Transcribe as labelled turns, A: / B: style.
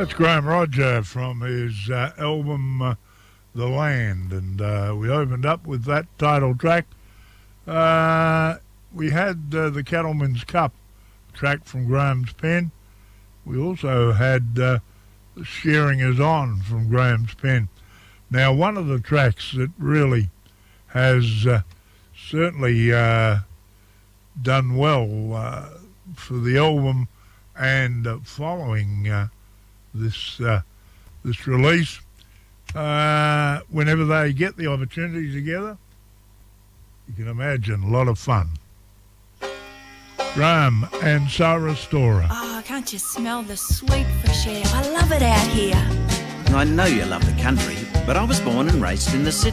A: That's Graham Rodger from his album The Land, and we opened up with that title track. We had the Cattleman's Cup track from Graham's pen. We also had Shearing Is On from Graham's pen. Now, one of the tracks that really has certainly done well for the album and following this release, whenever they get the opportunity together, you can imagine a lot of fun. Graham and Sarah Storer.
B: Oh, can't you smell the sweet fresh air? I love it out here.
C: I know you love the country, but I was born and raised in the city.